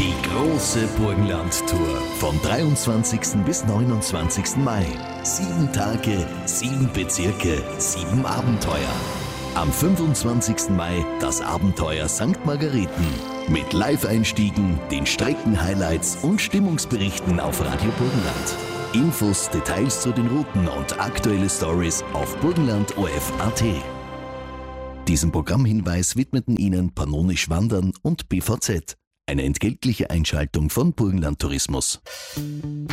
Die große Burgenland-Tour vom 23. bis 29. Mai. 7 Tage, 7 Bezirke, 7 Abenteuer. Am 25. Mai das Abenteuer St. Margareten. Mit Live-Einstiegen, den Streckenhighlights und Stimmungsberichten auf Radio Burgenland. Infos, Details zu den Routen und aktuelle Stories auf burgenland.orf.at. Diesen Programmhinweis widmeten Ihnen Pannonisch Wandern und BVZ. Eine entgeltliche Einschaltung von Burgenland Tourismus.